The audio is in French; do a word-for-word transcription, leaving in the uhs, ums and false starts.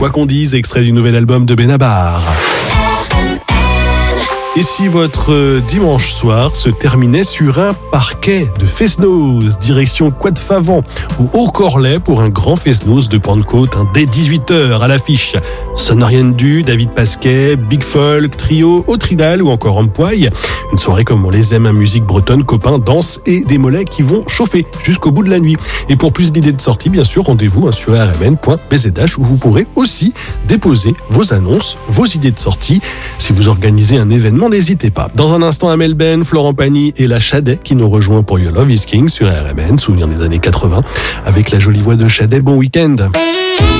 Quoi qu'on dise, extrait du nouvel album de Benabar. Et si votre dimanche soir se terminait sur un parquet de Fesnos, direction Quat'Favan ou Haut-Corlay pour un grand Fesnos de Pentecôte, hein, dès dix-huit heures à l'affiche. Sonorienne Du, David Pasquet, Big Folk, Trio, Autridal ou encore Ampoy. Une soirée comme on les aime, à musique bretonne, copains, danse et des mollets qui vont chauffer jusqu'au bout de la nuit. Et pour plus d'idées de sortie, bien sûr, rendez-vous hein, sur r m n point b z h où vous pourrez aussi déposer vos annonces, vos idées de sortie. Si vous organisez un événement, n'hésitez pas. Dans un instant, Amel Ben, Florent Pagny et la Chadet qui nous rejoint pour Your Love is King sur R M N, souvenir des années quatre-vingts, avec la jolie voix de Chadet. Bon week-end.